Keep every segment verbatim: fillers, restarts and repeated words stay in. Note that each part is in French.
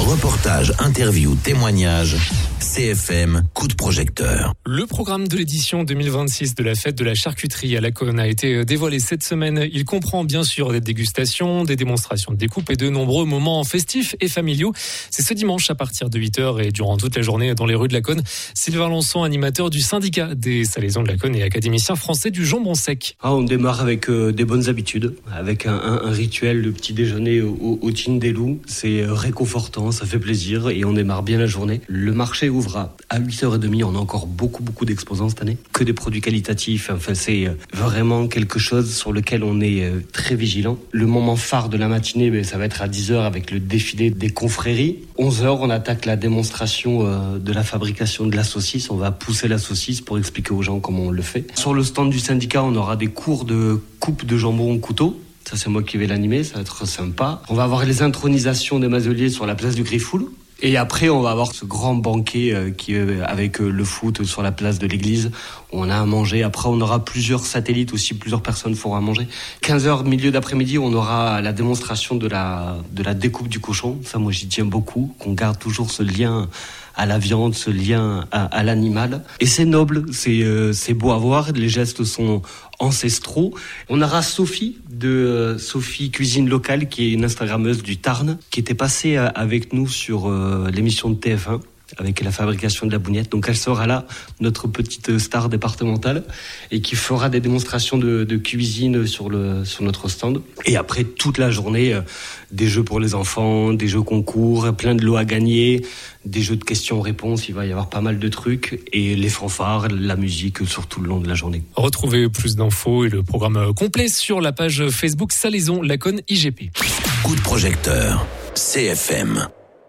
Reportages, interviews, témoignages. C F M, coup de projecteur. Le programme de l'édition deux mille vingt-six de la fête de la charcuterie à Laconne a été dévoilé cette semaine. Il comprend bien sûr des dégustations, des démonstrations de découpe et de nombreux moments festifs et familiaux. C'est ce dimanche à partir de huit heures et durant toute la journée dans les rues de Laconne. Sylvain Lançon, animateur du syndicat des salaisons de Laconne et académicien français du jambon sec. Ah, on démarre avec euh, des bonnes habitudes, avec un, un, un rituel, le petit déjeuner au, au Thym des Loups. C'est réconfortant, ça fait plaisir et on démarre bien la journée. Le marché ouvre à huit heures trente, on a encore beaucoup beaucoup d'exposants cette année, que des produits qualitatifs, enfin c'est vraiment quelque chose sur lequel on est très vigilant. Le moment phare de la matinée, ben, ça va être à dix heures avec le défilé des confréries. onze heures, on attaque la démonstration euh, de la fabrication de la saucisse, on va pousser la saucisse pour expliquer aux gens comment on le fait. Sur le stand du syndicat, on aura des cours de coupe de jambon au couteau. Ça, c'est moi qui vais l'animer, ça va être sympa. On va avoir les intronisations des mazeliers sur la place du Griffoul. Et après, on va avoir ce grand banquet euh, qui, euh, avec euh, le foot sur la place de l'église. Où on a à manger. Après, on aura plusieurs satellites aussi, plusieurs personnes feront à manger. quinze heures, milieu d'après-midi, on aura la démonstration de la, de la découpe du cochon. Ça, moi, j'y tiens beaucoup. Qu'on garde toujours ce lien à la viande, ce lien à, à l'animal. Et c'est noble, c'est, euh, c'est beau à voir. Les gestes sont ancestraux. On aura Sophie de euh, Sophie Cuisine Locale, qui est une Instagrammeuse du Tarn, qui était passée euh, avec nous sur euh, l'émission de T F un avec la fabrication de la bougnette. Donc elle sera là, notre petite star départementale, et qui fera des démonstrations de, de cuisine sur, le, sur notre stand. Et après, toute la journée, euh, des jeux pour les enfants, des jeux concours, plein de lots à gagner, des jeux de questions-réponses, il va y avoir pas mal de trucs, et les fanfares, la musique sur tout le long de la journée. Retrouvez plus d'infos et le programme complet sur la page Facebook Salaisons Laconne I G P. Coup de projecteur, C F M.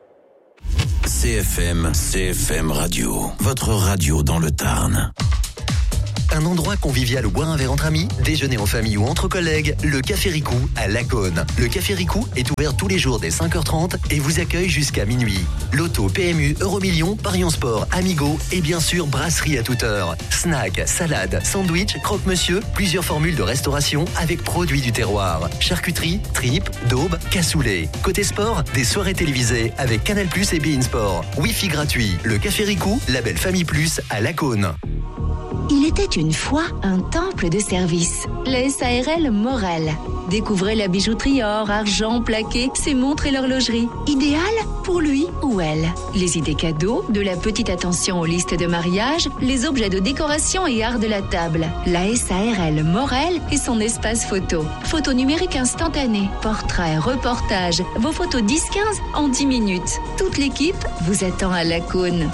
C F M, C F M Radio, votre radio dans le Tarn. Un endroit convivial où boire un verre entre amis, déjeuner en famille ou entre collègues, le Café Ricou à Laconne. Le Café Ricou est ouvert tous les jours dès cinq heures trente et vous accueille jusqu'à minuit. Loto, P M U, Euromillions, Parions Sport, Amigo et bien sûr brasserie à toute heure. Snack, salade, sandwich, croque-monsieur, plusieurs formules de restauration avec produits du terroir. Charcuterie, tripes, daube, cassoulet. Côté sport, des soirées télévisées avec Canal plus et beIN Sport. Wi-Fi gratuit. Le Café Ricou, label Famille Plus à Laconne. Il était une fois un temple de service, la S A R L Morel. Découvrez la bijouterie or, argent, plaqué, ses montres et l'horlogerie. Idéal pour lui ou elle. Les idées cadeaux, de la petite attention aux listes de mariage, les objets de décoration et art de la table. La S A R L Morel et son espace photo. Photo numérique instantanée, portraits, reportages, vos photos dix quinze en dix minutes. Toute l'équipe vous attend à Laconne.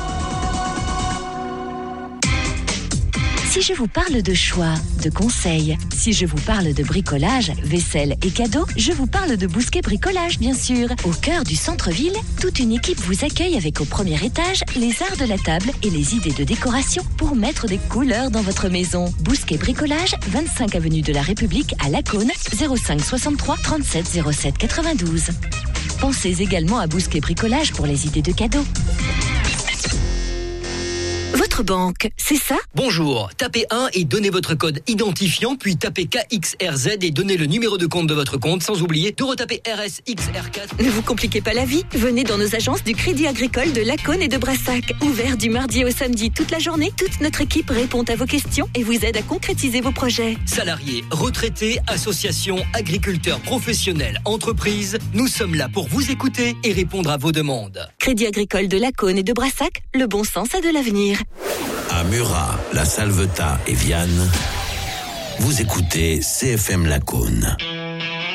Si je vous parle de choix, de conseils, si je vous parle de bricolage, vaisselle et cadeaux, je vous parle de Bousquet Bricolage, bien sûr. Au cœur du centre-ville, toute une équipe vous accueille avec au premier étage les arts de la table et les idées de décoration pour mettre des couleurs dans votre maison. Bousquet Bricolage, vingt-cinq avenue de la République à Laconne, zéro cinq soixante-trois trente-sept zéro sept quatre-vingt-douze. Pensez également à Bousquet Bricolage pour les idées de cadeaux. Votre banque, c'est ça ? Bonjour, tapez un et donnez votre code identifiant, puis tapez K X R Z et donnez le numéro de compte de votre compte, sans oublier de retaper R S X R quatre. Ne vous compliquez pas la vie, venez dans nos agences du Crédit Agricole de Laconne et de Brassac. Ouvert du mardi au samedi toute la journée, toute notre équipe répond à vos questions et vous aide à concrétiser vos projets. Salariés, retraités, associations, agriculteurs, professionnels, entreprises, nous sommes là pour vous écouter et répondre à vos demandes. Crédit Agricole de Laconne et de Brassac, le bon sens a de l'avenir. À Murat, La Salvetat et Vianne, vous écoutez C F M Laconne.